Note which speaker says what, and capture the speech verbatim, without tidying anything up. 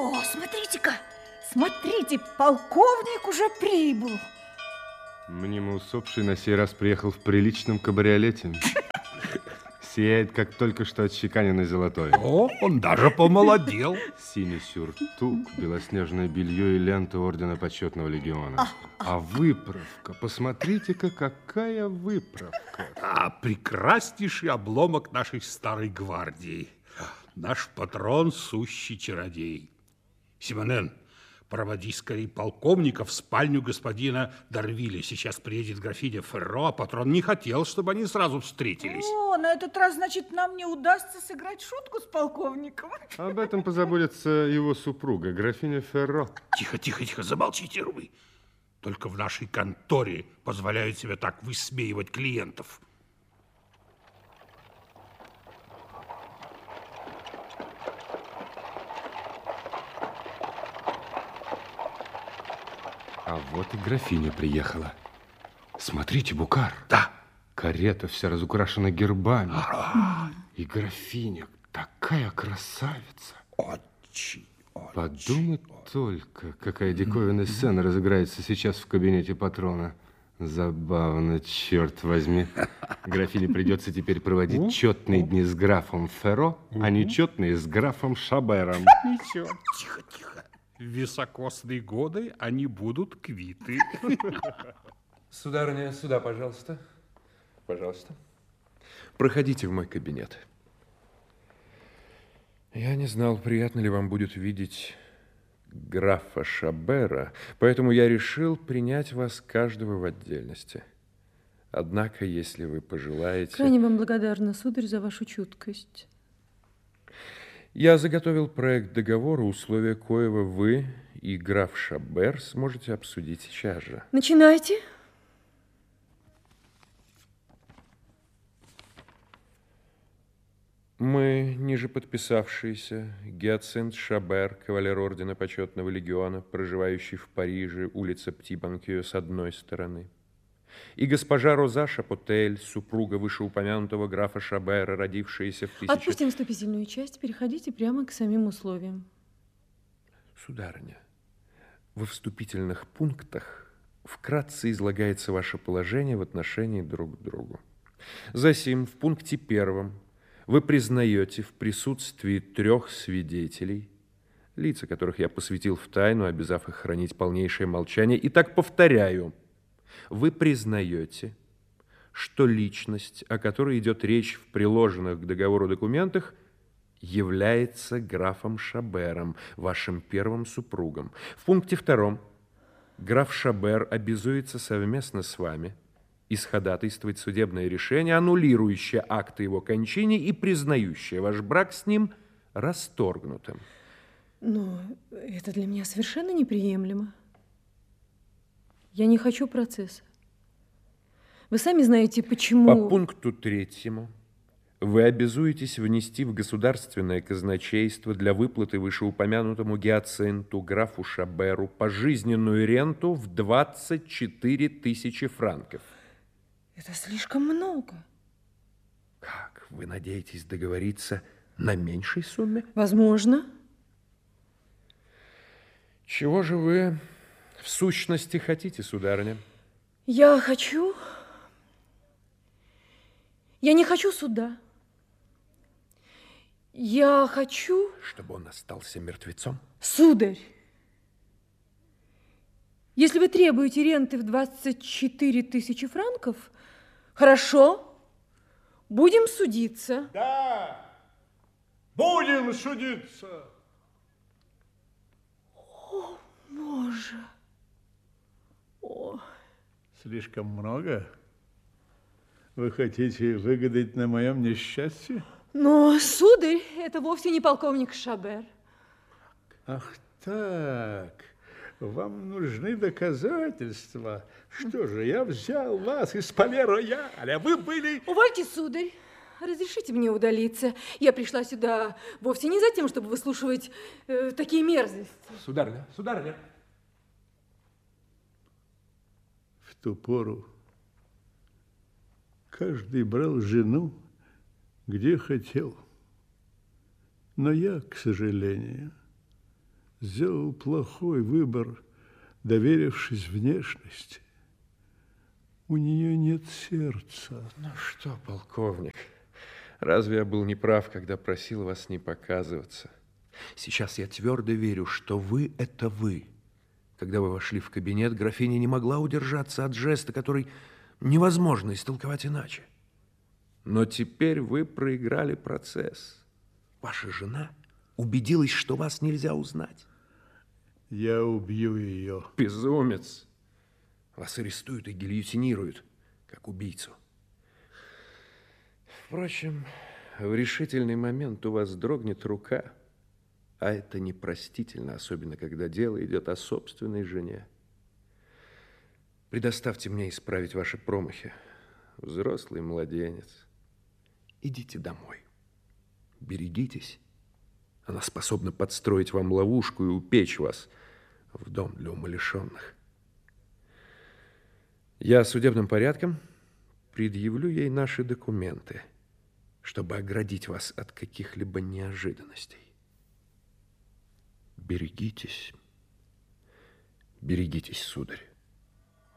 Speaker 1: О, смотрите-ка, смотрите, полковник уже прибыл.
Speaker 2: Мнимо усопший на сей раз приехал в приличном кабриолете. Сияет, как только что отчеканенный золотой.
Speaker 3: О, он даже помолодел.
Speaker 2: Синий сюртук, белоснежное белье и лента ордена почетного легиона. А выправка, посмотрите-ка, какая выправка.
Speaker 3: А прекраснейший обломок нашей старой гвардии. Наш патрон сущий чародей. Симонен, проводи скорее полковника в спальню господина Дарвиля. Сейчас приедет графиня Ферро, а патрон не хотел, чтобы они сразу встретились.
Speaker 1: О, на этот раз, значит, нам не удастся сыграть шутку с полковником.
Speaker 2: Об этом позаботится его супруга, графиня Ферро.
Speaker 3: Тихо, тихо, тихо, замолчите, Рубы. Только в нашей конторе позволяют себе так высмеивать клиентов.
Speaker 2: А вот и графиня приехала. Смотрите, Букар.
Speaker 3: Да.
Speaker 2: Карета вся разукрашена гербами. А-а-а. И графиня такая красавица.
Speaker 3: Очень, очень.
Speaker 2: Подумать очень. Только, какая диковинная сцена разыграется сейчас в кабинете патрона. Забавно, черт возьми. Графине придется теперь проводить четные дни с графом Ферро, а нечетные с графом Шабером.
Speaker 3: Ничего. Тихо, тихо. В високосные годы они будут квиты.
Speaker 4: Сударыня, сюда, пожалуйста. Пожалуйста. Проходите в мой кабинет. Я не знал, приятно ли вам будет видеть графа Шабера, поэтому я решил принять вас каждого в отдельности. Однако, если вы пожелаете...
Speaker 5: Крайне вам благодарна, сударь, за вашу чуткость.
Speaker 4: Я заготовил проект договора, условия коего вы и граф Шабер сможете обсудить сейчас же.
Speaker 5: Начинайте.
Speaker 4: Мы, ниже подписавшиеся, Гиацинт Шабер, кавалер ордена почетного легиона, проживающий в Париже, улица Пти-Банкье с одной стороны, и госпожа Роза Шапотель, супруга вышеупомянутого графа Шабера, родившаяся в тысяча...
Speaker 5: Отпустим вступительную часть, переходите прямо к самим условиям.
Speaker 4: Сударыня, во вступительных пунктах вкратце излагается ваше положение в отношении друг к другу. Засим, в пункте первом вы признаете в присутствии трех свидетелей, лица которых я посвятил в тайну, обязав их хранить полнейшее молчание. Итак, повторяю, вы признаете, что личность, о которой идет речь в приложенных к договору документах, является графом Шабером, вашим первым супругом. В пункте втором граф Шабер обязуется совместно с вами исходатайствовать судебное решение, аннулирующее акты его кончины и признающее ваш брак с ним расторгнутым.
Speaker 5: Но это для меня совершенно неприемлемо. Я не хочу процесса. Вы сами знаете, почему...
Speaker 4: По пункту третьему вы обязуетесь внести в государственное казначейство для выплаты вышеупомянутому Гиацинту графу Шаберу пожизненную ренту в двадцать четыре тысячи франков.
Speaker 5: Это слишком много.
Speaker 4: Как? Вы надеетесь договориться на меньшей сумме?
Speaker 5: Возможно.
Speaker 4: Чего же вы в сущности хотите, сударыня?
Speaker 5: Я хочу... Я не хочу суда. Я хочу...
Speaker 4: Чтобы он остался мертвецом?
Speaker 5: Сударь, если вы требуете ренты в двадцать четыре тысячи франков, хорошо, будем судиться.
Speaker 3: Да, будем судиться.
Speaker 5: О, Боже. О.
Speaker 6: Слишком много? Вы хотите выгадать на моем несчастье?
Speaker 5: Но, сударь, это вовсе не полковник Шабер.
Speaker 6: Ах так, вам нужны доказательства. Что же, я взял вас из Пале-Рояля, вы были...
Speaker 5: Увольте, сударь, разрешите мне удалиться. Я пришла сюда вовсе не за тем, чтобы выслушивать э, такие мерзости.
Speaker 4: Сударыня, сударыня.
Speaker 6: В ту пору каждый брал жену, где хотел. Но я, к сожалению, сделал плохой выбор, доверившись внешности. У нее нет сердца.
Speaker 4: Ну что, полковник, разве я был неправ, когда просил вас не показываться? Сейчас я твердо верю, что вы – это вы. Когда вы вошли в кабинет, графиня не могла удержаться от жеста, который невозможно истолковать иначе. Но теперь вы проиграли процесс. Ваша жена убедилась, что вас нельзя узнать.
Speaker 6: Я убью ее.
Speaker 4: Безумец. Вас арестуют и гильотинируют, как убийцу. Впрочем, в решительный момент у вас дрогнет рука, а это непростительно, особенно когда дело идет о собственной жене. Предоставьте мне исправить ваши промахи, взрослый младенец. Идите домой. Берегитесь. Она способна подстроить вам ловушку и упечь вас в дом для умалишенных. Я судебным порядком предъявлю ей наши документы, чтобы оградить вас от каких-либо неожиданностей. Берегитесь. Берегитесь, сударь.